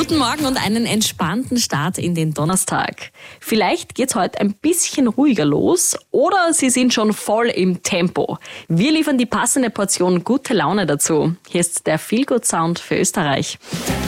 Guten Morgen und einen entspannten Start in den Donnerstag. Vielleicht geht's heute ein bisschen ruhiger los oder Sie sind schon voll im Tempo. Wir liefern die passende Portion gute Laune dazu. Hier ist der Feel-Good-Sound für Österreich.